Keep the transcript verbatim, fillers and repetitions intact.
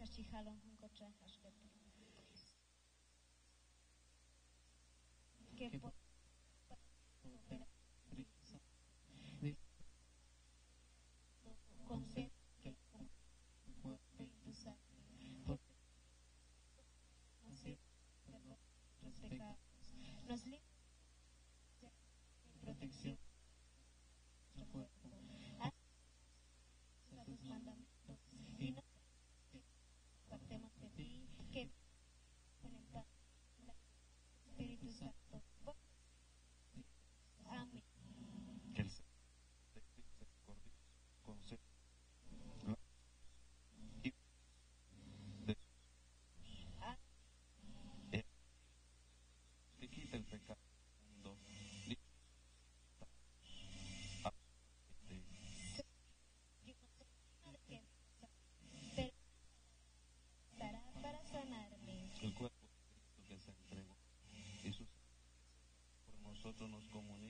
Kachihalon Hunkocha Hashkepi. Que por concede que el Espíritu Santo nos pecados, nos libre de protección de nuestro cuerpo, haz tus mandamientos y no apartemos de ti, que con el Padre y el Espíritu Santo. Amén. Que el Señor conceda la y de Él que quita el pecado del mundo. Pero estará para sanarme. El cuerpo de Cristo que se entregó y su sangre por nosotros nos comunica